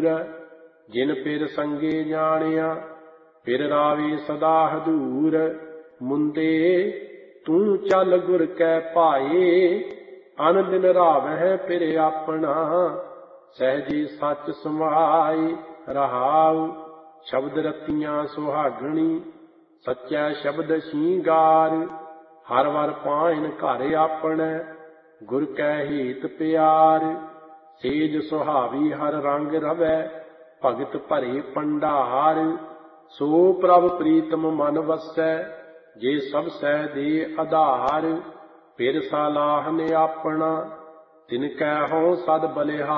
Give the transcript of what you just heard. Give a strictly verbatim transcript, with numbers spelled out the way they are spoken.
ਦੂਰ। ਜਿਨ ਪਿਰ ਸੰਗੇ ਜਾਣਿਆ ਪਿਰ ਰਾਵੇ ਸਦਾ ਹਦੂਰ। ਮੁੰਦੇ ਤੂੰ ਚੱਲ ਗੁਰ ਕੈ ਭਾਏ ਅਨ ਦਿਨ ਰਾਵਹਿ ਪਿਰ ਆਪਣਾ। ਸਹਿਜੇ ਸੱਚ ਸਮਾਏ ਰਹਾਉ ਸ਼ਬਦ ਰਤੀਆਂ ਸੁਹਾਗਣੀ। ਸੱਚੈ ਸ਼ਬਦ ਸ਼ਿੰਗਾਰ ਹਰ ਵਰ ਪਾਇਨ ਘਰ ਆਪਣੈ। ਗੁਰ ਕੈ ਹੇਤ ਪਿਆਰ ਸੇਜ ਸੁਹਾਵੀ ਹਰ ਰੰਗ ਰਵੈ। ਭਗਤ ਭਰੇ ਭੰਡਾਰ ਸੋ ਪ੍ਰਭ ਪ੍ਰੀਤਮ ਮਨ ਵਸੈ। ਜੇ ਸਭ ਸਹਿ ਦੇ ਆਧਾਰ। ਫਿਰ ਸਲਾਹਨ ਆਪਣਾ ਤਿਨ ਕੈ ਹਉ ਸਦ ਬਲਿਹਾਰ।